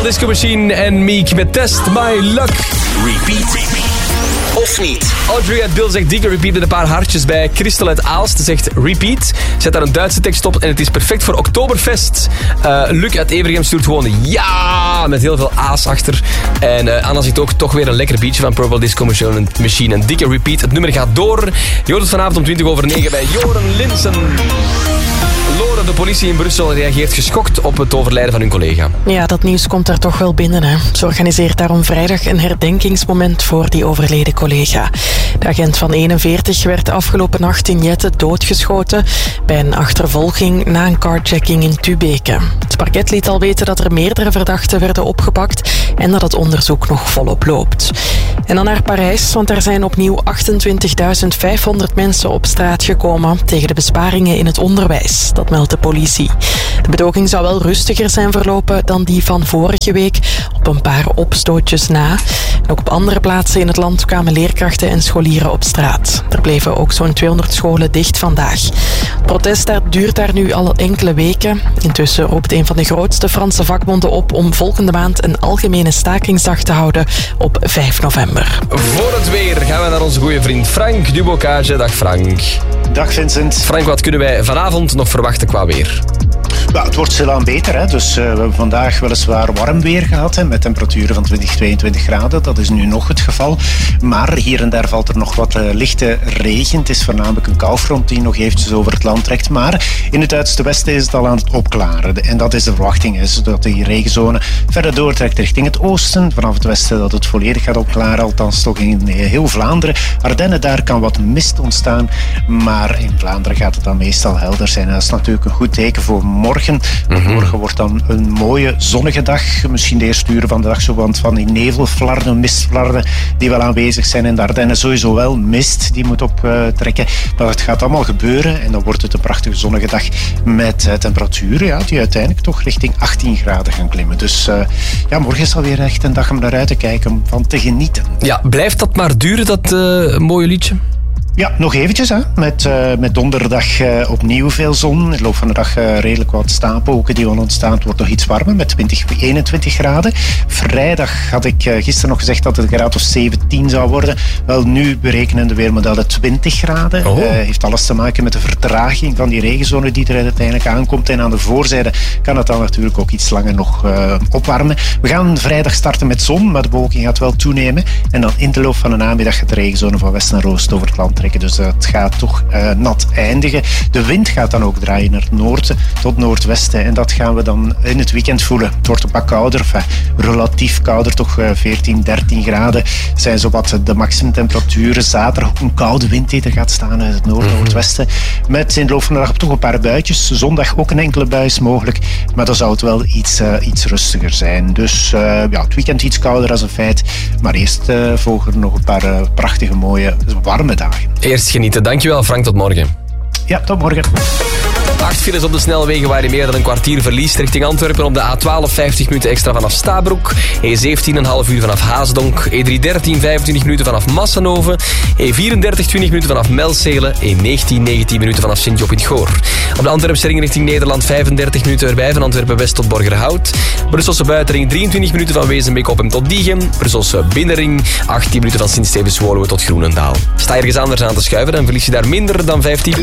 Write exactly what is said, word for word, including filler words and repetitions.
Disco Machine en Meek met Test My Luck. Repeat, repeat. Of niet? Audrey uit Bill zegt dikke repeat met een paar hartjes bij. Christel uit Aalst zegt repeat. Zet daar een Duitse tekst op en het is perfect voor Oktoberfest. Uh, Luc uit Evergem stuurt gewoon ja, met heel veel a's achter. En uh, Anna zegt ook toch weer een lekker beatje van Purple Disco Machine. Een dikke repeat. Het nummer gaat door. Je hoort het vanavond om twintig over negen bij Joren Linsen. Lore, de politie in Brussel reageert geschokt op het overlijden van hun collega. Ja, dat nieuws komt er toch wel binnen. Hè. Ze organiseert daarom vrijdag een herdenkingsmoment voor die overleden collega. De agent van eenenveertig werd afgelopen nacht in Jette doodgeschoten bij een achtervolging na een carjacking in Tubeke. Het parket liet al weten dat er meerdere verdachten werden opgepakt en dat het onderzoek nog volop loopt. En dan naar Parijs, want er zijn opnieuw achtentwintigduizend vijfhonderd mensen op straat gekomen tegen de besparingen in het onderwijs. Dat meldt de politie. De betoging zou wel rustiger zijn verlopen dan die van vorige week, op een paar opstootjes na. En ook op andere plaatsen in het land kwamen leerkrachten en scholieren op straat. Er bleven ook zo'n tweehonderd scholen dicht vandaag. Het protest daar duurt daar nu al enkele weken. Intussen roept een van de grootste Franse vakbonden op om volgende maand een algemene stakingsdag te houden op vijf november. Voor het weer gaan we naar onze goede vriend Frank Dubocage. Dag Frank. Dag Vincent. Frank, wat kunnen wij vanavond nog verwachten qua weer? Ja, het wordt stilaan beter. Hè? Dus uh, we hebben vandaag weliswaar warm weer gehad, hè, met temperaturen van twintig, tweeëntwintig graden. Dat is nu nog het geval. Maar hier en daar valt er nog wat uh, lichte regen. Het is voornamelijk een koufront die nog eventjes over het land trekt. Maar in het uiterste westen is het al aan het opklaren. En dat is de verwachting, is dat die regenzone verder doortrekt richting het oosten. Vanaf het westen dat het volledig gaat opklaren. Althans toch in heel Vlaanderen. Ardennen, daar kan wat mist ontstaan. Maar in Vlaanderen gaat het dan meestal helder zijn. En dat is natuurlijk een goed teken voor morgen. Mm-hmm. Morgen wordt dan een mooie zonnige dag. Misschien de eerste uren van de dag zo, want van die nevelflarden, mistflarden die wel aanwezig zijn in de Ardennen. Sowieso wel mist die moet optrekken. Maar het gaat allemaal gebeuren en dan wordt het een prachtige zonnige dag met uh, temperaturen ja, die uiteindelijk toch richting achttien graden gaan klimmen. Dus uh, ja, morgen is alweer echt een dag om naar uit te kijken, om van te genieten. Ja, blijft dat maar duren, dat uh, mooie liedje? Ja, nog eventjes. Hè. Met, uh, met donderdag uh, opnieuw veel zon. In de loop van de dag uh, redelijk wat stapelwolken die al ontstaan. Het wordt nog iets warmer met twintig, eenentwintig graden. Vrijdag had ik uh, gisteren nog gezegd dat het een graad of zeventien zou worden. Wel, nu berekenen de weermodellen twintig graden. Oh. Uh, heeft alles te maken met de vertraging van die regenzone die er uiteindelijk aankomt. En aan de voorzijde kan het dan natuurlijk ook iets langer nog uh, opwarmen. We gaan vrijdag starten met zon, maar de bewolking gaat wel toenemen. En dan in de loop van de namiddag gaat de regenzone van west naar oost over het land. Dus het gaat toch uh, nat eindigen. De wind gaat dan ook draaien naar het noorden tot noordwesten. En dat gaan we dan in het weekend voelen. Het wordt een pak kouder, enfin, relatief kouder, toch uh, veertien, dertien graden zijn zowat de maximumtemperaturen. Zaterdag ook een koude wind die er gaat staan uit het noorden, noordwesten. Met in de loop van de dag toch een paar buitjes. Zondag ook een enkele bui is mogelijk. Maar dan zou het wel iets, uh, iets rustiger zijn. Dus uh, ja, het weekend iets kouder als een feit. Maar eerst uh, volgen er nog een paar uh, prachtige, mooie, warme dagen. Eerst genieten. Dankjewel Frank, tot morgen. Ja, tot morgen. Acht files op de snelwegen waar je meer dan een kwartier verliest richting Antwerpen. Op de A twaalf vijftig minuten extra vanaf Stabroek. E zeventien een half uur vanaf Haasdonk. E driehonderddertien vijfentwintig minuten vanaf Massenhoven. E vierendertig twintig minuten vanaf Melzelen. E negentien negentien minuten vanaf Sint-Job in het Goor. Op de Antwerpse ring richting Nederland vijfendertig minuten erbij van Antwerpen West tot Borgerhout. Brusselse buitenring drieëntwintig minuten van Wezenbeek op en tot Diegem. Brusselse binnenring achttien minuten van Sint-Stevens-Woluwe tot Groenendaal. Sta je ergens anders aan te schuiven, dan verlies je daar minder dan vijftien